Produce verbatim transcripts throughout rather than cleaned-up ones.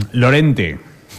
Lorente.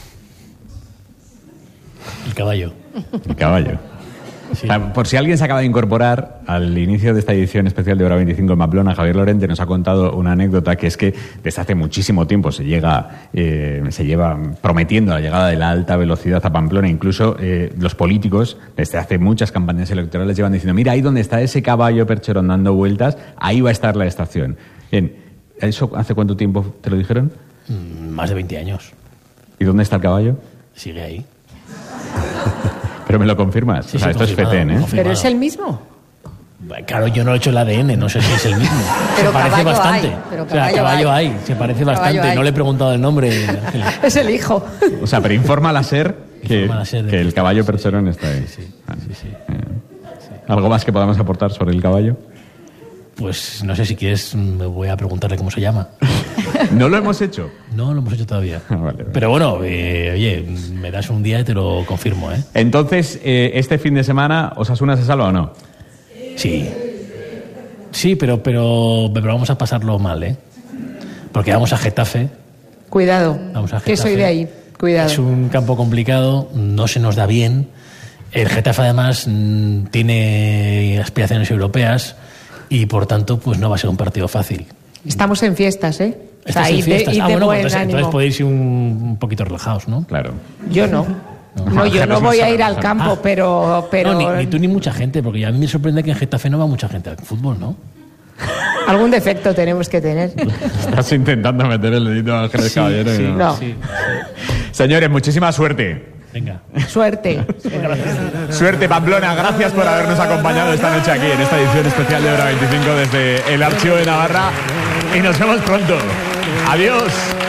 El caballo. El caballo. Sí. O sea, por si alguien se acaba de incorporar al inicio de esta edición especial de Hora veinticinco en Pamplona, Javier Lorente nos ha contado una anécdota que es que desde hace muchísimo tiempo se llega, eh, se lleva prometiendo la llegada de la alta velocidad a Pamplona. Incluso eh, los políticos desde hace muchas campañas electorales llevan diciendo: mira, ahí donde está ese caballo percherón dando vueltas, ahí va a estar la estación. Bien, ¿eso hace cuánto tiempo te lo dijeron? Mm, más de veinte años. ¿Y dónde está el caballo? Sigue ahí. ¿Pero me lo confirmas? Sí, o sea, sí, esto es F T N, ¿eh? ¿Pero es el mismo? Claro, yo no he hecho el A D N, no sé si es el mismo. Pero se parece bastante. Hay, pero o sea, caballo hay. hay, se parece caballo bastante. hay. No le he preguntado el nombre. Es el hijo. O sea, pero informa la SER que, Informa la SER de que el caballo percherón sí, está ahí. Sí, sí, ah, sí, sí. Eh. ¿Algo más que podamos aportar sobre el caballo? Pues no sé, si quieres me voy a preguntarle cómo se llama. ¿No lo hemos hecho? No lo hemos hecho todavía. Ah, vale, vale. Pero bueno, eh, oye, me das un día y te lo confirmo, ¿eh? Entonces, eh, ¿este fin de semana Osasuna se salva o no? Sí. Sí, pero, pero, pero vamos a pasarlo mal, ¿eh? Porque vamos a Getafe. Cuidado, Vamos a que Getafe. soy de ahí. Cuidado. Es un campo complicado, no se nos da bien. El Getafe, además, mm, tiene aspiraciones europeas y, por tanto, pues no va a ser un partido fácil. Estamos en fiestas, ¿eh? O sea, Estás en id de- fiestas. id Ah, de bueno, buen pues entonces, ánimo. entonces podéis ir un, un poquito relajados, ¿no? Claro. Yo no. No, yo no voy a ir al campo, Ah. pero... pero No, ni, ni tú ni mucha gente, porque a mí me sorprende que en Getafe no va mucha gente al fútbol, ¿no? algún defecto tenemos que tener. Estás intentando meter el dedito a Ángeles Caballero. sí, y no. No. sí, Señores, muchísima suerte. Venga. Suerte. Suerte, Pamplona. Gracias por habernos acompañado esta noche aquí en esta edición especial de Hora veinticinco desde el Archivo de Navarra. Y nos vemos pronto. Adiós.